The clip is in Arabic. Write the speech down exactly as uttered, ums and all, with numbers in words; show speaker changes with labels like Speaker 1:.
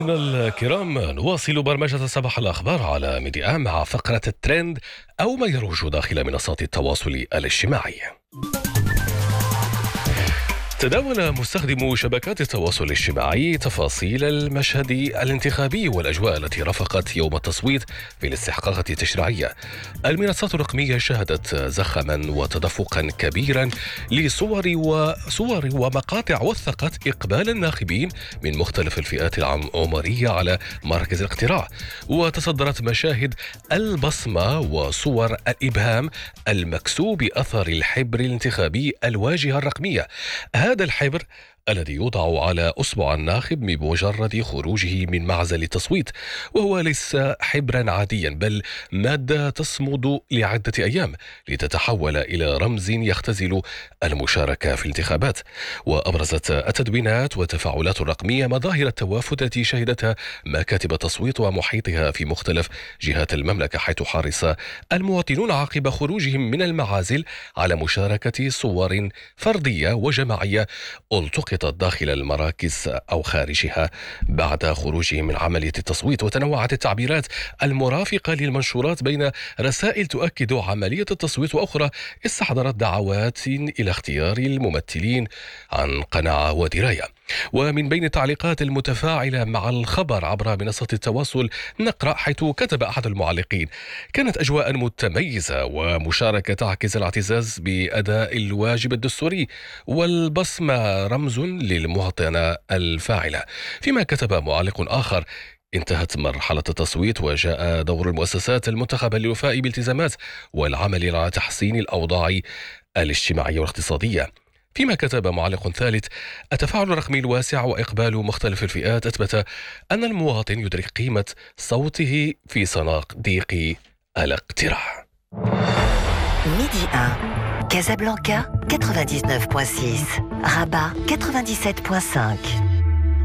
Speaker 1: الكرام، نواصل برمجة صباح الأخبار على ميديا مع فقرة الترند أو ما يروج داخل منصات التواصل الاجتماعي. تداول مستخدمو شبكات التواصل الاجتماعي تفاصيل المشهد الانتخابي والأجواء التي رافقت يوم التصويت في الاستحقاقات التشريعية. المنصات الرقمية شهدت زخما وتدفقا كبيرا لصور وصور ومقاطع وثقت إقبال الناخبين من مختلف الفئات العمرية على مراكز الاقتراع، وتصدرت مشاهد البصمة وصور الإبهام المكسوب أثر الحبر الانتخابي الواجهة الرقمية. هذا الحبر الذي يوضع على أصبع الناخب بمجرد خروجه من معزل التصويت، وهو ليس حبرا عاديا بل مادة تصمد لعدة أيام لتتحول إلى رمز يختزل المشاركة في الانتخابات. وأبرزت التدوينات والتفاعلات الرقمية مظاهر التوافد التي شهدتها مكاتب التصويت ومحيطها في مختلف جهات المملكة، حيث حرص المواطنون عقب خروجهم من المعازل على مشاركة صور فردية وجماعية التقطت داخل المراكز أو خارجها بعد خروجهم من عملية التصويت. وتنوعت التعبيرات المرافقة للمنشورات بين رسائل تؤكد عملية التصويت وأخرى استحضرت دعوات إلى اختيار الممثلين عن قناعة ودراية. ومن بين التعليقات المتفاعلة مع الخبر عبر منصة التواصل نقرأ حيث كتب أحد المعلقين: كانت أجواء متميزة ومشاركة تعكس الاعتزاز بأداء الواجب الدستوري، والبصمة رمز للمواطنة الفاعلة. فيما كتب معلق آخر: انتهت مرحلة التصويت وجاء دور المؤسسات المنتخبة للوفاء بالالتزامات والعمل على تحسين الأوضاع الاجتماعية والاقتصادية. فيما كتب معلق ثالث: التفاعل الرقمي الواسع وإقبال مختلف الفئات أثبت أن المواطن يدرك قيمة صوته في صناديق الاقتراع.
Speaker 2: Midi un, Casablanca quatre-vingt-dix-neuf virgule six, Rabat quatre-vingt-dix-sept virgule cinq.